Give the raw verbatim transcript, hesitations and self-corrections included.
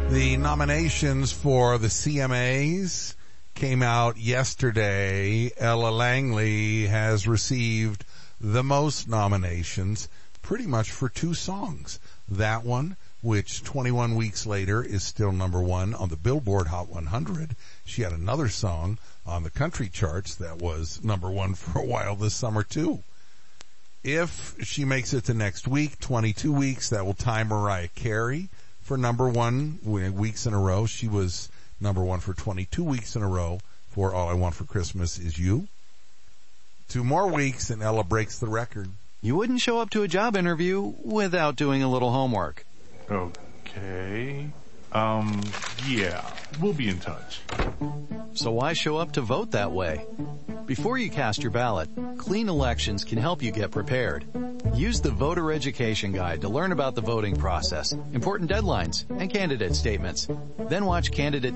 The nominations for the C M As came out yesterday. Ella Langley has received the most nominations, pretty much for two songs. That one, which twenty-one weeks later is still number one on the Billboard Hot one hundred. She had another song on the country charts that was number one for a while this summer too. If she makes it to next week, twenty-two weeks, that will tie Mariah Carey for number one weeks in a row. She was number one for twenty-two weeks in a row for All I Want for Christmas Is You. Two more weeks and Ella breaks the record. You wouldn't show up to a job interview without doing a little homework. Okay. Um, yeah, we'll be in touch. So why show up to vote that way? Before you cast your ballot, Clean Elections can help you get prepared. Use the Voter Education Guide to learn about the voting process, important deadlines, and candidate statements. Then watch Candidate